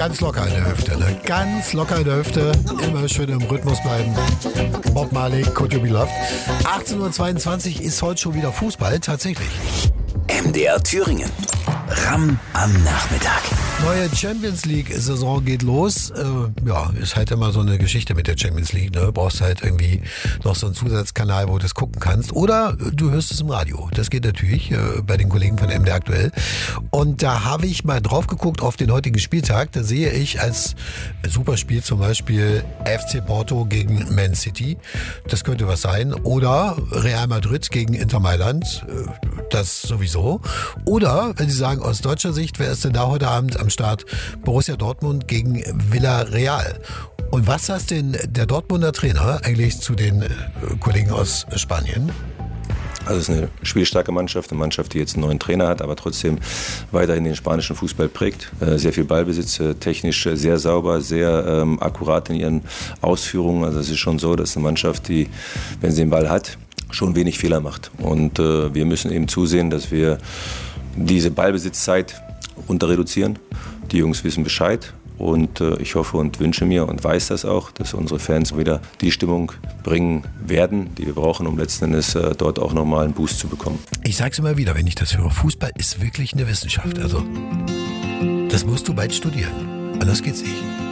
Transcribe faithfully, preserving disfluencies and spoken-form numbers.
Ganz locker in der Hüfte, ne? Ganz locker in der Hüfte. Immer schön im Rhythmus bleiben. Bob Marley, Could You Be Loved. achtzehn Uhr zweiundzwanzig ist heute schon wieder Fußball, tatsächlich. M D R Thüringen. Ram am Nachmittag. Neue Champions League-Saison geht los. Äh, ja, ist halt immer so eine Geschichte mit der Champions League. Ne? Brauchst halt irgendwie noch so einen Zusatzkanal, wo du das gucken kannst. Oder du hörst es im Radio. Das geht natürlich äh, bei den Kollegen von M D R aktuell. Und da habe ich mal drauf geguckt auf den heutigen Spieltag. Da sehe ich als Superspiel zum Beispiel F C Porto gegen Man City. Das könnte was sein. Oder Real Madrid gegen Inter Mailand. Äh, das sowieso. Oder, wenn Sie sagen, aus deutscher Sicht, wer ist denn da heute Abend am Start? Borussia Dortmund gegen Villarreal. Und was sagt denn der Dortmunder Trainer eigentlich zu den äh, Kollegen aus Spanien? Also es ist eine spielstarke Mannschaft, eine Mannschaft, die jetzt einen neuen Trainer hat, aber trotzdem weiterhin den spanischen Fußball prägt. Äh, sehr viel Ballbesitz, äh, technisch äh, sehr sauber, sehr ähm, akkurat in ihren Ausführungen. Also es ist schon so, dass eine Mannschaft, die, wenn sie den Ball hat, schon wenig Fehler macht. Und äh, wir müssen eben zusehen, dass wir diese Ballbesitzzeit runter reduzieren. Die Jungs wissen Bescheid. Und äh, ich hoffe und wünsche mir und weiß das auch, dass unsere Fans wieder die Stimmung bringen werden, die wir brauchen, um letzten Endes äh, dort auch nochmal einen Boost zu bekommen. Ich sag's immer wieder, wenn ich das höre, Fußball ist wirklich eine Wissenschaft. Also, das musst du bald studieren. Anders geht's nicht.